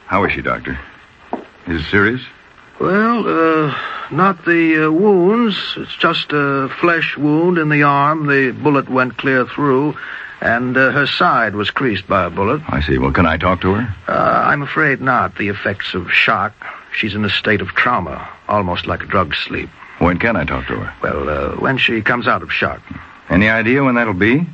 How is she, Doctor? Is it serious? Well, not the wounds. It's just a flesh wound in the arm. The bullet went clear through, and her side was creased by a bullet. I see. Well, can I talk to her? I'm afraid not. The effects of shock. She's in a state of trauma, almost like a drug sleep. When can I talk to her? Well, when she comes out of shock. Any idea when that'll be?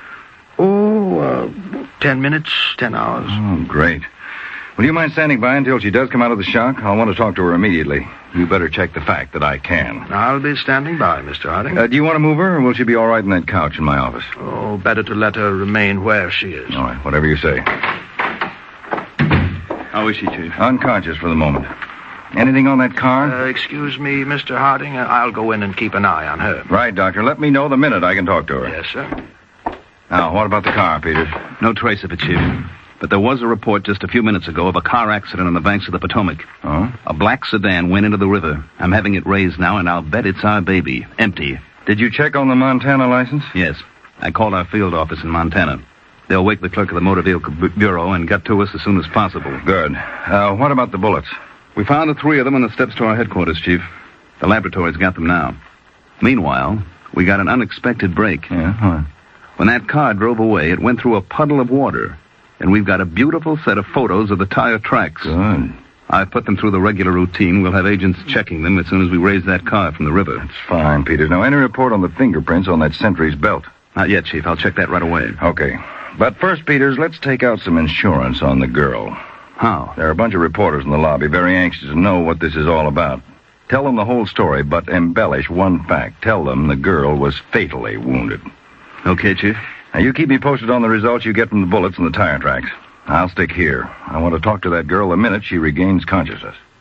10 minutes, 10 hours. Oh, great. Will you mind standing by until she does come out of the shock? I'll want to talk to her immediately. You better check the fact that I can. I'll be standing by, Mr. Harding. Do you want to move her, or will she be all right in that couch in my office? Oh, better to let her remain where she is. All right, whatever you say. How is she, Chief? Unconscious for the moment. Anything on that car? Excuse me, Mr. Harding. I'll go in and keep an eye on her. Right, Doctor. Let me know the minute I can talk to her. Yes, sir. Now, what about the car, Peters? No trace of it, Chief. But there was a report just a few minutes ago of a car accident on the banks of the Potomac. Oh? A black sedan went into the river. I'm having it raised now, and I'll bet it's our baby. Empty. Did you check on the Montana license? Yes. I called our field office in Montana. They'll wake the clerk of the Motor Vehicle Bureau and get to us as soon as possible. Good. What about the bullets? We found the 3 of them on the steps to our headquarters, Chief. The laboratory's got them now. Meanwhile, we got an unexpected break. Yeah, what? When that car drove away, it went through a puddle of water. And we've got a beautiful set of photos of the tire tracks. Good. I've put them through the regular routine. We'll have agents checking them as soon as we raise that car from the river. That's fine, Peters. Now, any report on the fingerprints on that sentry's belt? Not yet, Chief. I'll check that right away. Okay. But first, Peters, let's take out some insurance on the girl. How? There are a bunch of reporters in the lobby very anxious to know what this is all about. Tell them the whole story, but embellish one fact. Tell them the girl was fatally wounded. Okay, Chief. Now, you keep me posted on the results you get from the bullets and the tire tracks. I'll stick here. I want to talk to that girl the minute she regains consciousness.